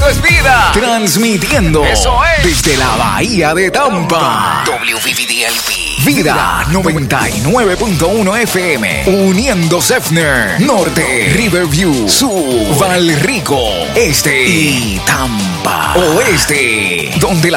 Conocimiento es vida. Transmitiendo. Eso es. Desde la Bahía de Tampa. WVVDLP. Vida 99.1 FM. Uniendo Sefner. Norte. Riverview. Sur. Valrico. Este. Y Tampa. Oeste. Donde